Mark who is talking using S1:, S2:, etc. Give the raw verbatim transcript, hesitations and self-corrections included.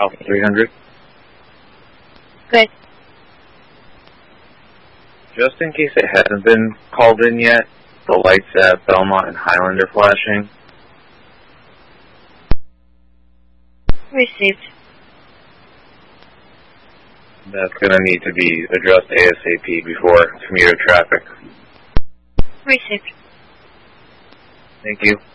S1: Alpha three hundred.
S2: Good.
S1: Just in case it hasn't been called in yet, the lights at Belmont and Highland are flashing.
S2: Received.
S1: That's going to need to be addressed ASAP before commuter traffic.
S2: Received.
S1: Thank you.